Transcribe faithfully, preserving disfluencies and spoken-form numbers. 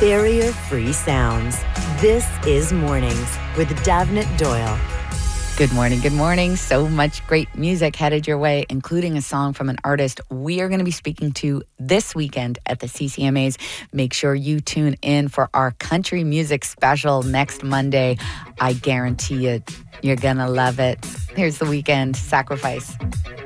Barrier-free sounds. This is Mornings with Davnit Doyle. Good morning, good morning. So much great music headed your way, including a song from an artist we are going to be speaking to this weekend at the C C M As. Make sure you tune in for our country music special next Monday. I guarantee you, you're going to love it. Here's The Weeknd, Sacrifice.